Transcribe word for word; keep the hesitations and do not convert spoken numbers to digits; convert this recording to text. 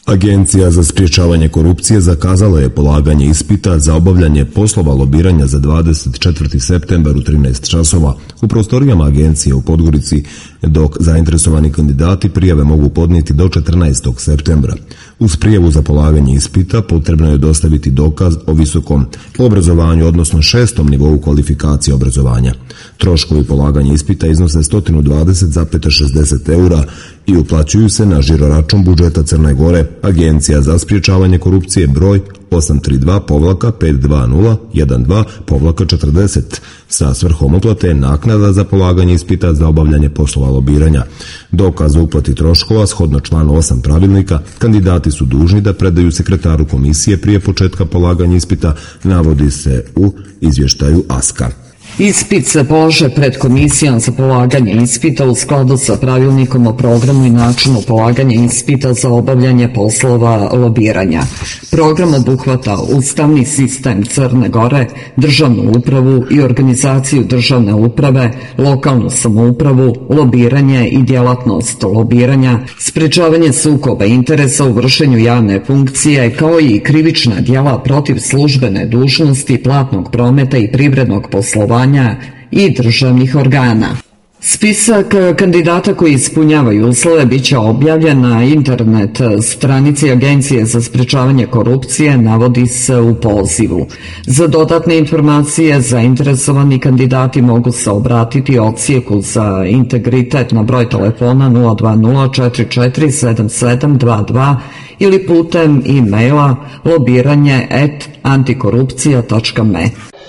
Agencija za sprječavanje korupcije zakazala je polaganje ispita za obavljanje poslova lobiranja za dvadeset četvrti septembar u trinaest časova u prostorijama agencije u Podgorici, dok zainteresovani kandidati prijave mogu podnijeti do četrnaestog septembra. Uz prijavu za polaganje ispita potrebno je dostaviti dokaz o visokom obrazovanju, odnosno šestom nivou kvalifikacije obrazovanja. Troškovi polaganja ispita iznose sto dvadeset zarez šezdeset eura i uplaćuju se na žiroračun budžeta Crne Gore, Agencija za sprječavanje korupcije broj osam tri dva pet dva nula jedan dva četrdeset sa svrhom uplate naknada za polaganje ispita za obavljanje poslova lobiranja. Dokaz o uplati troškova shodno članu osam pravilnika kandidati su dužni da predaju sekretaru komisije prije početka polaganja ispita, navodi se u izvještaju Aska. Ispit se polaže pred komisijom za polaganje ispita u skladu sa pravilnikom o programu i načinu polaganja ispita za obavljanje poslova lobiranja. Program obuhvata ustavni sistem Crne Gore, državnu upravu i organizaciju državne uprave, lokalnu samoupravu, lobiranje i djelatnost lobiranja, sprečavanje sukoba interesa u vršenju javne funkcije, kao i krivična djela protiv službene dužnosti, platnog prometa i privrednog poslovanja i državnih organa. Spisak kandidata koji ispunjavaju uslove biće objavljen na internet stranici Agencije za sprječavanje korupcije, navodi se u pozivu. Za dodatne informacije zainteresovani kandidati mogu se obratiti odsjeku za integritet na broj telefona nula dva nula četiri četiri sedam sedam dva dva ili putem e-maila lobiranje at antikorupcija tačka me.